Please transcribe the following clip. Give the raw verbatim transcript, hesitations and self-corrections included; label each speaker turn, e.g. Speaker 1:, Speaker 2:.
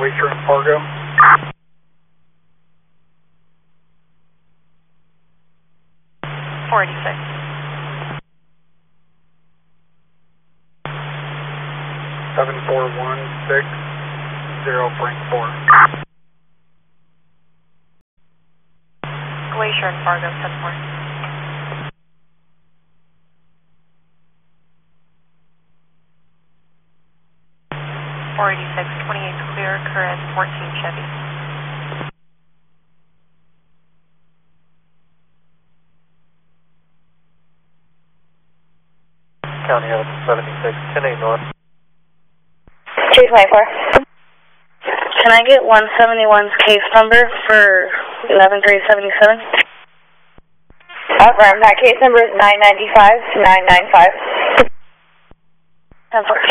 Speaker 1: Glacier and Fargo.
Speaker 2: four eighty-six.
Speaker 1: seven four one six zero Frank four.
Speaker 2: Glacier and Fargo, ten four. four eighty-six, twenty-eight clear, current fourteen Chevy.
Speaker 3: County out seventy-six, ten eight north.
Speaker 4: two twenty-four. Can I get one seventy-one's case number for eleven three seventy-seven? Affirm. That case number is nine nine five nine nine five. ten four.